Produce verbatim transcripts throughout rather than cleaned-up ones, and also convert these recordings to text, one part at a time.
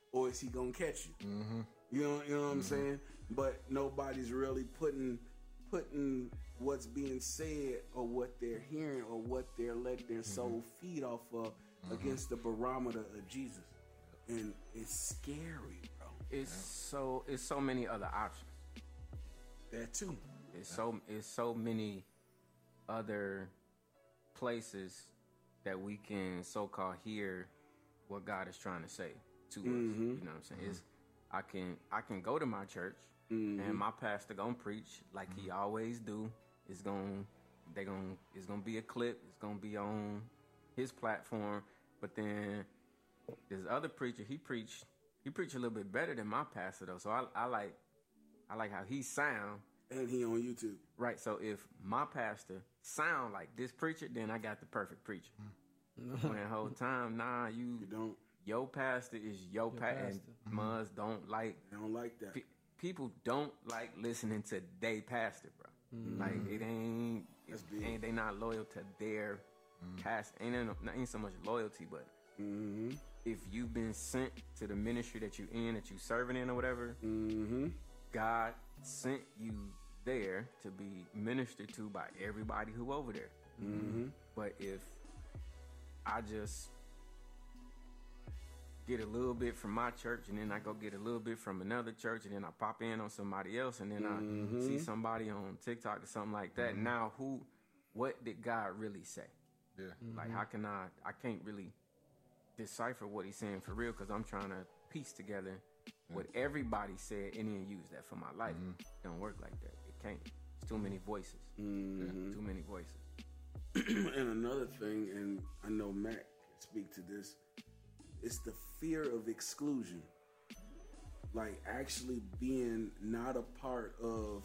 or is he gonna catch you? Mm-hmm. You know, you know what mm-hmm. I'm saying? But nobody's really putting putting what's being said or what they're hearing or what they're letting their mm-hmm. soul feed off of mm-hmm. against the barometer of Jesus. And it's scary, bro. It's yeah. so it's so many other options. That too. It's so it's so many other places that we can so-called hear what God is trying to say to mm-hmm. us. You know what I'm saying? Mm-hmm. It's I can I can go to my church mm-hmm. and my pastor gonna preach like mm-hmm. he always do. It's gonna they gonna it's gonna be a clip. It's gonna be on his platform. But then this other preacher, he preached he preached a little bit better than my pastor though. So I, I like I like how he sound. And he on YouTube. Right. So if my pastor sound like this preacher, then I got the perfect preacher. Mm-hmm. When the whole time, nah, you, you don't. Your pastor is your, your pastor. And mm-hmm. Muz don't like. They don't like that. Pe- people don't like listening to they pastor, bro. Mm-hmm. Like it ain't. It ain't they not loyal to their mm-hmm. pastor? Ain't no, ain't so much loyalty, but mm-hmm. if you've been sent to the ministry that you in, that you serving in or whatever, mm-hmm. God sent you there to be ministered to by everybody who over there. Mm-hmm. But if I just get a little bit from my church and then I go get a little bit from another church and then I pop in on somebody else and then mm-hmm. I see somebody on TikTok or something like that. Mm-hmm. Now who, what did God really say? Yeah. Mm-hmm. Like how can I, I can't really decipher what he's saying for real because I'm trying to piece together what everybody said and then use that for my life. Mm-hmm. It don't work like that. It can't. It's too many voices. Mm-hmm. Yeah, too many voices. And another thing, and I know Matt can speak to this, it's the fear of exclusion. Like actually being not a part of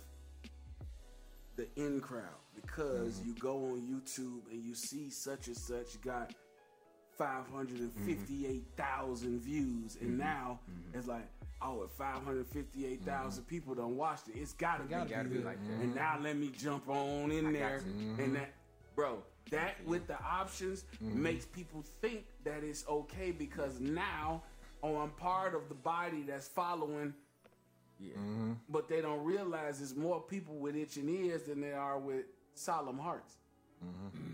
the in crowd. Because mm-hmm. you go on YouTube and you see such and such got five hundred fifty-eight thousand mm-hmm. views, and mm-hmm. now mm-hmm. it's like, oh, if five hundred fifty-eight thousand mm-hmm. people done watched it, it's gotta, it gotta, be, gotta be like that. And now let me jump on in I there, mm-hmm. and that, bro, that with the options mm-hmm. makes people think that it's okay because now, oh, I'm part of the body that's following. Yeah. Mm-hmm. But they don't realize there's more people with itching ears than there are with solemn hearts. Mm-hmm.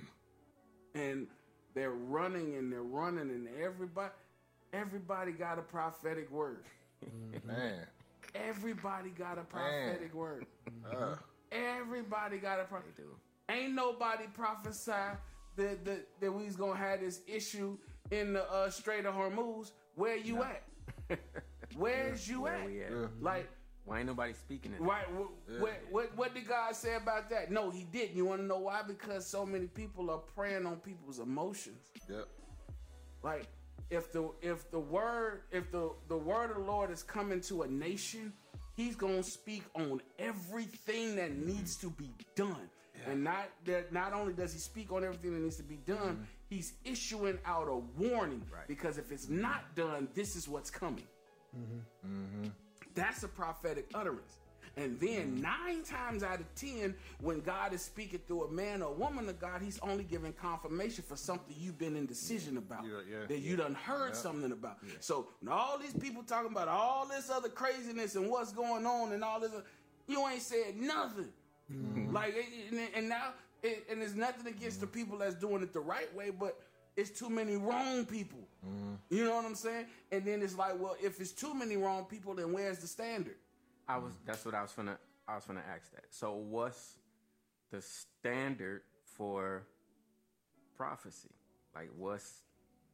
And they're running and they're running and everybody, everybody got a prophetic word. Man. Everybody got a prophetic Man. word. Uh. Everybody got a prophetic word. Ain't nobody prophesy that, that, that we was going to have this issue in the uh, Strait of Hormuz. Where you no. at? Where's yeah. you Where at? we at? Yeah. Like, why ain't nobody speaking it? Right. What, yeah. what, what, what did God say about that? No, he didn't. You want to know why? Because so many people are preying on people's emotions. Yep. Like, if the if the word if the, the word of the Lord is coming to a nation, he's gonna speak on everything that needs to be done. Yeah. And not that not only does he speak on everything that needs to be done, mm-hmm. he's issuing out a warning. Right. Because if it's not done, this is what's coming. Mm-hmm. Mm-hmm. That's a prophetic utterance. And then mm-hmm. nine times out of ten, when God is speaking through a man or a woman of God, he's only giving confirmation for something you've been in decision about. Yeah, yeah, that you yeah. done heard yeah. something about. Yeah. So when all these people talking about all this other craziness and what's going on and all this, you ain't said nothing. Mm-hmm. Like, and, and now, it, and there's nothing against mm-hmm. the people that's doing it the right way, but it's too many wrong people. Mm-hmm. You know what I'm saying? And then it's like, well, if it's too many wrong people, then where's the standard? I was. That's what I was finna. I was finna ask that. So, what's the standard for prophecy? Like, what's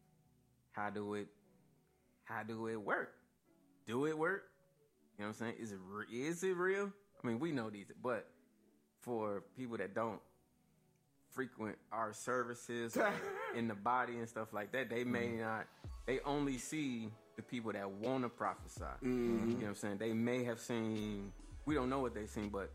how do it? How do it work? Do it work? You know what I'm saying? Is it is it real? I mean, we know these, but for people that don't frequent our services or in the body and stuff like that, they may mm-hmm. not. They only see the people that want to prophesy. Mm-hmm. You know what I'm saying? They may have seen. We don't know what they've seen, but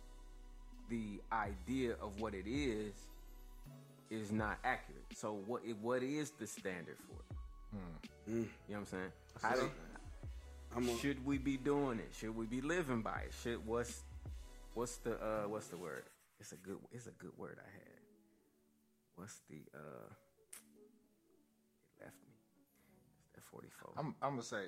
the idea of what it is is not accurate. So what? What is the standard for it? Mm. You know what I'm saying? How do, I'm a, should we be doing it? Should we be living by it? Should what's what's the uh, what's the word? It's a good it's a good word I had. What's the uh? It left me. It's that forty-four. I'm I'm gonna say